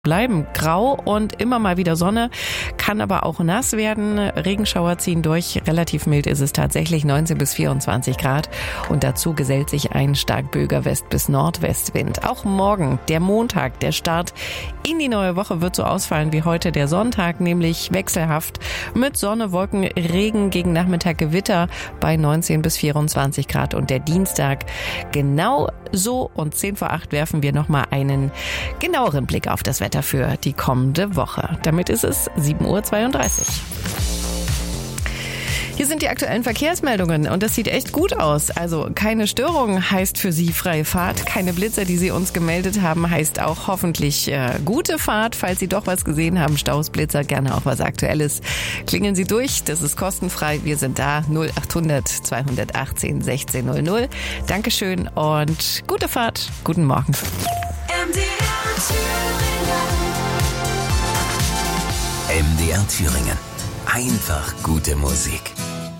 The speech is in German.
bleiben grau und immer mal wieder Sonne, kann aber auch nass werden. Regenschauer ziehen durch. Relativ mild ist es tatsächlich, 19 bis 24 Grad. Und dazu gesellt sich ein stark böiger West- bis Nordwestwind. Auch morgen, der Montag, der Start in die neue Woche wird so ausfallen wie heute der Sonntag, nämlich wechselhaft mit Sonne, Wolken, Regen, gegen Nachmittag Gewitter bei 19 bis 24 Grad. Und der Dienstag genau so, und 10 vor 8 werfen wir nochmal einen genaueren Blick auf das Wetter für die kommende Woche. Damit ist es 7:32 Uhr. Hier sind die aktuellen Verkehrsmeldungen und das sieht echt gut aus. Also keine Störung heißt für Sie freie Fahrt. Keine Blitzer, die Sie uns gemeldet haben, heißt auch hoffentlich gute Fahrt. Falls Sie doch was gesehen haben, Staus, Blitzer, gerne auch was Aktuelles. Klingeln Sie durch, das ist kostenfrei. Wir sind da, 0800 218 1600. Dankeschön und gute Fahrt, guten Morgen. MDR Thüringen. Einfach gute Musik.